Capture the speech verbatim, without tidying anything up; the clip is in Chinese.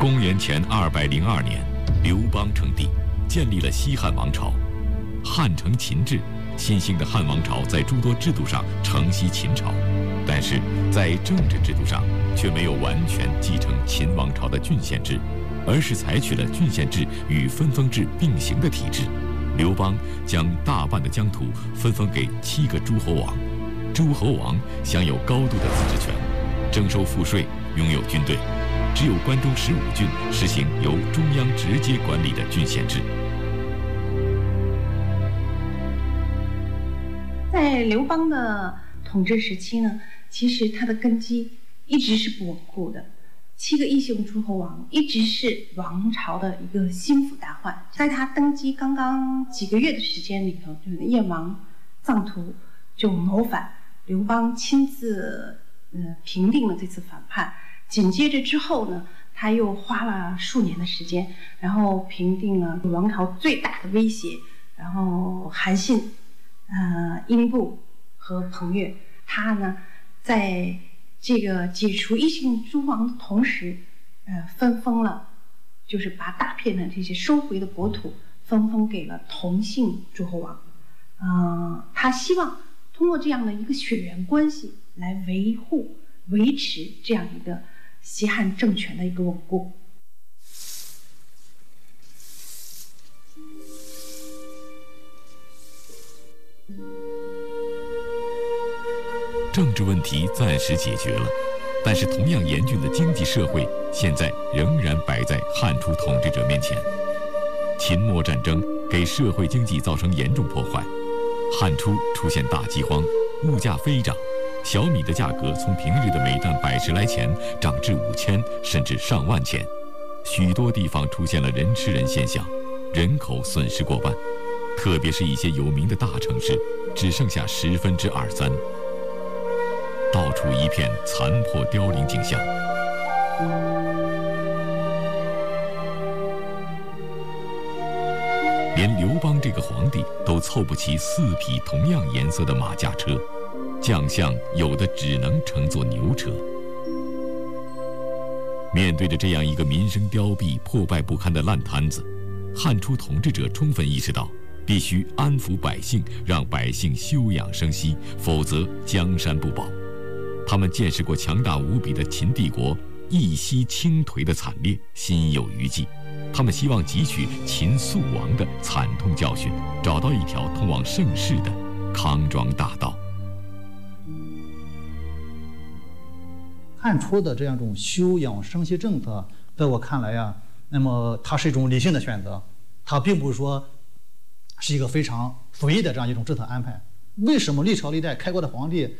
公元前二百零二年，刘邦称帝，建立了西汉王朝。汉承秦制，新兴的汉王朝在诸多制度上承袭秦朝，但是在政治制度上却没有完全继承秦王朝的郡县制，而是采取了郡县制与分封制并行的体制。刘邦将大半的疆土分封给七个诸侯王，诸侯王享有高度的自治权，征收赋税，拥有军队。只有关中十五郡实行由中央直接管理的郡县制。 在刘邦的统治时期呢，其实他的根基一直是不稳固的。七个异姓诸侯王一直是王朝的一个心腹大患。在他登基刚刚几个月的时间里头，就是燕王臧荼就谋反，刘邦亲自呃平定了这次反叛。紧接着之后呢，他又花了数年的时间，然后平定了王朝最大的威胁，然后韩信、呃英布和彭越，他呢在这个解除异姓诸王的同时，呃分封了，就是把大片的这些收回的国土分封给了同姓诸侯王。嗯、呃，他希望通过这样的一个血缘关系来维护、维持这样一个西汉政权的一个稳固。 政治问题暂时解决了，但是同样严峻的经济社会现在仍然摆在汉初统治者面前。秦末战争给社会经济造成严重破坏，汉初出现大饥荒，物价飞涨，小米的价格从平日的每担百十来钱涨至五千甚至上万钱，许多地方出现了人吃人现象，人口损失过万，特别是一些有名的大城市，只剩下十分之二三，到处一片残破凋零景象。连刘邦这个皇帝都凑不齐四匹同样颜色的马驾车，将相有的只能乘坐牛车。面对着这样一个民生凋敝、破败不堪的烂摊子，汉初统治者充分意识到，必须安抚百姓，让百姓休养生息，否则江山不保。他们见识过强大无比的秦帝国一夕倾颓的惨烈，心有余悸。他们希望汲取秦肃王的惨痛教训，找到一条通往盛世的康庄大道。 汉初的这样一种休养生息政策，在我看来呀，那么它是一种理性的选择，它并不是说是一个非常随意的这样一种政策安排。为什么历朝历代开国的皇帝